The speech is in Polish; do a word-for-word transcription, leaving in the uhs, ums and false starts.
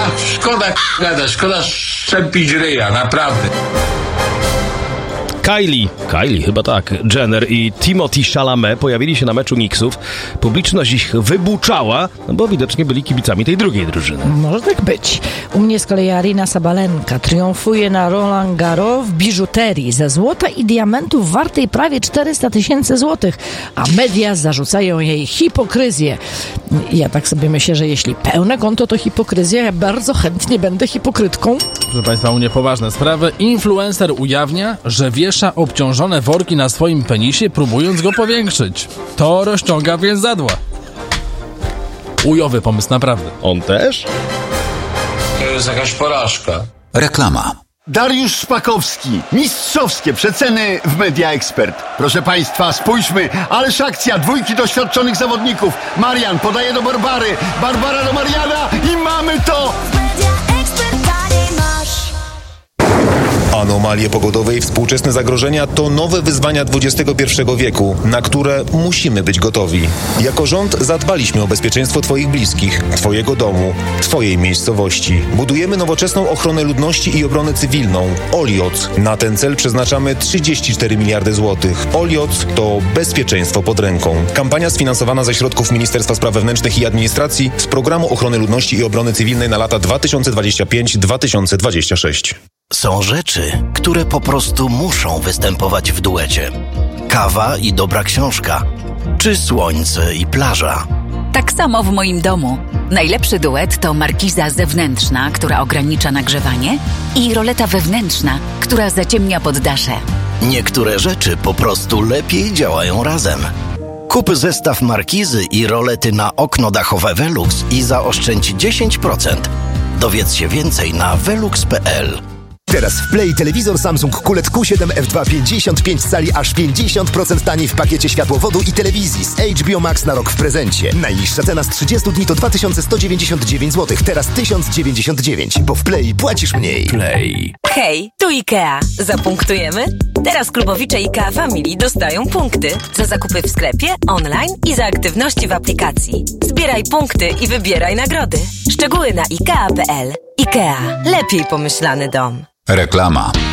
A szkoda gada, szkoda szczepić ryja, naprawdę. Kylie, Kylie, chyba tak, Jenner i Timothée Chalamet pojawili się na meczu Knicksów. Publiczność ich wybuczała, no bo widocznie byli kibicami tej drugiej drużyny. Może tak być. U mnie z kolei Aryna Sabalenka triumfuje na Roland Garros w biżuterii ze złota i diamentów wartej prawie czterysta tysięcy złotych, a media zarzucają jej hipokryzję. Ja tak sobie myślę, że jeśli pełne konto to hipokryzja, ja bardzo chętnie będę hipokrytką. Proszę Państwa, u mnie poważne sprawy. Influencer ujawnia, że wiesza obciążone worki na swoim penisie, próbując go powiększyć. To rozciąga więzadła. Ujowy pomysł, naprawdę. On też? To jest jakaś porażka. Reklama. Dariusz Szpakowski. Mistrzowskie przeceny w Media Expert. Proszę Państwa, spójrzmy. Ależ akcja dwójki doświadczonych zawodników. Marian podaje do Barbary. Barbara do Mariana i mamy to! Anomalie pogodowe i współczesne zagrożenia to nowe wyzwania dwudziestego pierwszego wieku, na które musimy być gotowi. Jako rząd zadbaliśmy o bezpieczeństwo Twoich bliskich, Twojego domu, Twojej miejscowości. Budujemy nowoczesną ochronę ludności i obronę cywilną. Olioc. Na ten cel przeznaczamy trzydzieści cztery miliardy złotych. Olioc to bezpieczeństwo pod ręką. Kampania sfinansowana ze środków Ministerstwa Spraw Wewnętrznych i Administracji z Programu Ochrony Ludności i Obrony Cywilnej na lata dwa tysiące dwudziesty piąty do dwa tysiące dwudziestego szóstego. Są rzeczy, które po prostu muszą występować w duecie. Kawa i dobra książka, czy słońce i plaża. Tak samo w moim domu. Najlepszy duet to markiza zewnętrzna, która ogranicza nagrzewanie, i roleta wewnętrzna, która zaciemnia poddasze. Niektóre rzeczy po prostu lepiej działają razem. Kup zestaw markizy i rolety na okno dachowe Velux i zaoszczędź dziesięć procent. Dowiedz się więcej na velux kropka p l. Teraz w Play telewizor Samsung Q L E D Q siedem F dwa pięćdziesiąt pięć cali aż pięćdziesiąt procent taniej w pakiecie światłowodu i telewizji z H B O Max na rok w prezencie. Najniższa cena z trzydziestu dni to dwa tysiące sto dziewięćdziesiąt dziewięć złotych, teraz tysiąc dziewięćdziesiąt dziewięć, bo w Play płacisz mniej. Play. Hej, tu IKEA. Zapunktujemy? Teraz klubowicze IKEA Family dostają punkty za zakupy w sklepie, online i za aktywności w aplikacji. Zbieraj punkty i wybieraj nagrody. Szczegóły na ikea kropka p l. IKEA. Lepiej pomyślany dom. Reklama.